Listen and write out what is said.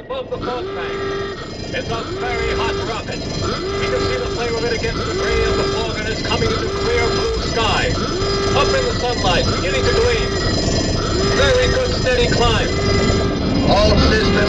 above the fog bank. It's a very hot rocket. You can see the flame of it against the gray of the fog, and it's coming into clear blue sky. Up in the sunlight, beginning to gleam. Very good steady climb.